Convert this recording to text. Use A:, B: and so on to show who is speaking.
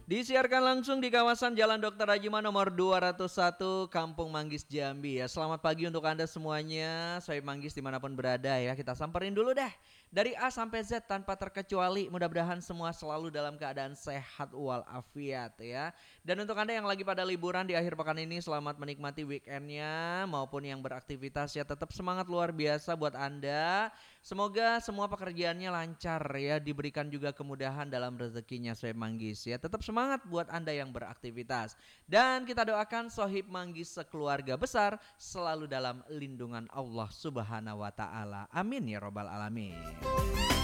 A: Disiarkan langsung di kawasan Jalan Dr. Rajima nomor 201 Kampung Manggis Jambi ya. Selamat pagi untuk Anda semuanya. Sohib Manggis dimanapun berada ya. Kita samperin dulu deh. Dari A sampai Z tanpa terkecuali. Mudah-mudahan semua selalu dalam keadaan sehat walafiat ya. Dan untuk Anda yang lagi pada liburan di akhir pekan ini, selamat menikmati weekendnya maupun yang beraktivitas ya. Tetap semangat luar biasa buat Anda. Semoga semua pekerjaannya lancar ya. Diberikan juga kemudahan dalam rezekinya Sohib Manggis ya. Tetap semangat buat Anda yang beraktivitas. Dan kita doakan Sohib Manggis sekeluarga besar selalu dalam lindungan Allah Subhanahu wa taala. Amin ya robbal alamin.